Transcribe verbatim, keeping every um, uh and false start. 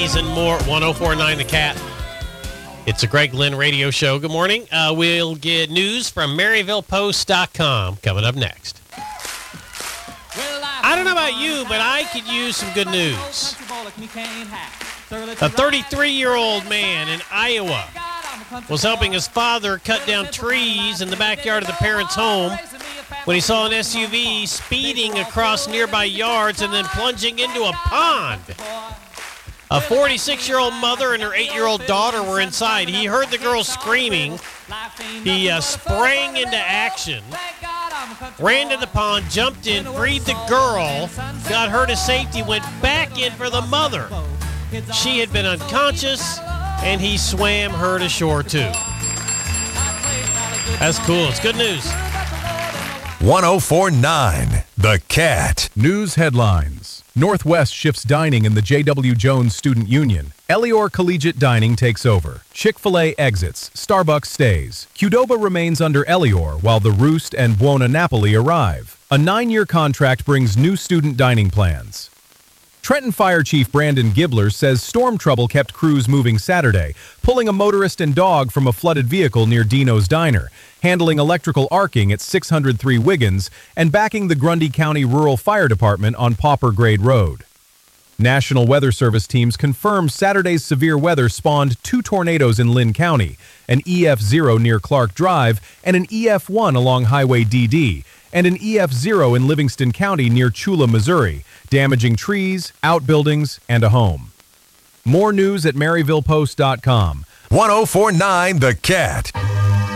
nineties, and more. one oh four point nine The Cat. It's a Greg Lynn radio show. Good morning. Uh, we'll get news from Maryville Post dot com coming up next. I don't know about you, but I could use some good news. A thirty-three-year-old man in Iowa was helping his father cut down trees in the backyard of the parents' home when he saw an S U V speeding across nearby yards and then plunging into a pond. A forty-six-year-old mother and her eight-year-old daughter were inside. He heard the girl screaming. He uh, sprang into action, ran to the pond, jumped in, freed the girl, got her to safety, went back in for the mother. She had been unconscious, and he swam her to shore, too. That's cool. It's good news. one oh four point nine The Cat. News headlines. Northwest shifts dining in the J W. Jones Student Union. Elior Collegiate Dining takes over. Chick-fil-A exits. Starbucks stays. Qdoba remains under Elior while the Roost and Buona Napoli arrive. A nine-year contract brings new student dining plans. Trenton Fire Chief Brandon Gibler says storm trouble kept crews moving Saturday, pulling a motorist and dog from a flooded vehicle near Dino's Diner, handling electrical arcing at six hundred three Wiggins, and backing the Grundy County Rural Fire Department on Pauper Grade Road. National Weather Service teams confirm Saturday's severe weather spawned two tornadoes in Lynn County, an E F zero near Clark Drive and an E F one along Highway D D, and an E F zero in Livingston County near Chula, Missouri, damaging trees, outbuildings, and a home. More news at Maryville Post dot com. one oh four point nine The Cat.